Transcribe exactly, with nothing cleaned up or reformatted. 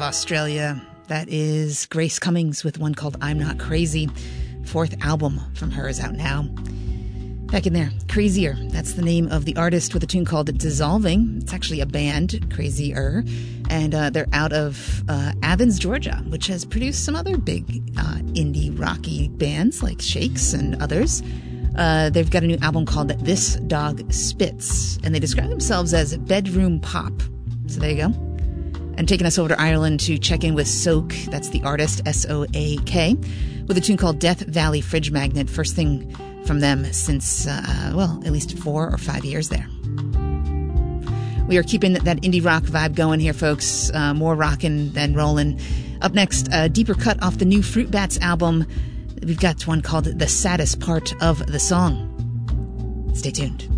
Australia. That is Grace Cummings with one called I'm Not Crazy. Fourth album from her is out now. Back in there, Crazier. That's the name of the artist with a tune called Dissolving. It's actually a band, Crazier. And uh, they're out of uh, Athens, Georgia, which has produced some other big uh, indie rocky bands like Shakes and others. Uh, they've got a new album called This Dog Spits, and they describe themselves as bedroom pop. So there you go. And taking us over to Ireland to check in with Soak, that's the artist, S O A K, with a tune called Death Valley Fridge Magnet. First thing from them since, uh, well, at least four or five years there. We are keeping that indie rock vibe going here, folks. Uh, more rockin' than rollin'. Up next, a deeper cut off the new Fruit Bats album. We've got one called The Saddest Part of the Song. Stay tuned.